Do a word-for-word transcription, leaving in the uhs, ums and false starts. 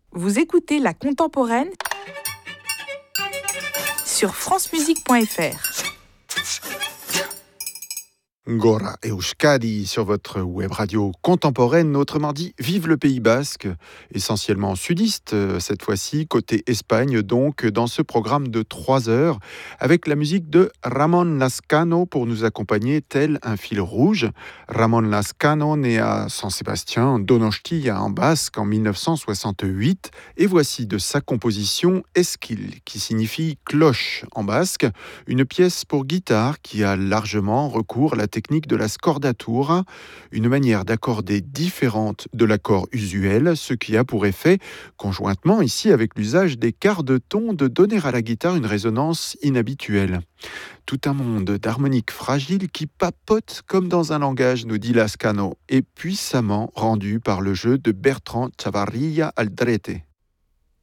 Vous écoutez La Contemporaine sur francemusique point f r. Gora Euskadi sur votre web radio contemporaine, autrement dit Vive le Pays Basque, essentiellement sudiste cette fois-ci, côté Espagne donc, dans ce programme de trois heures, avec la musique de Ramon Lazcano pour nous accompagner tel un fil rouge. Ramon Lazcano, né à San Sébastien, Donostia en Basque en dix-neuf cent soixante-huit, et voici de sa composition Esquil, qui signifie cloche en basque, une pièce pour guitare qui a largement recours à la technique de la scordatura, une manière d'accorder différente de l'accord usuel, ce qui a pour effet, conjointement ici avec l'usage des quarts de ton, de donner à la guitare une résonance inhabituelle. Tout un monde d'harmoniques fragiles qui papotent comme dans un langage, nous dit Lazcano, et puissamment rendu par le jeu de Bertrand Chavarria Aldrete.